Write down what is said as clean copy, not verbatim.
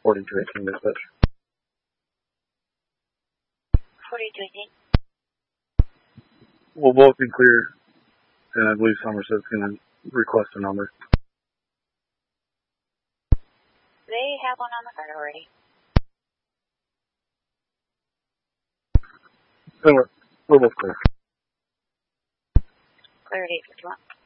4218 dispatch. 4218. We'll both be clear, and I believe Somerset's going to request a number. They have one on the card already. Then we're both clear. Clear at 851.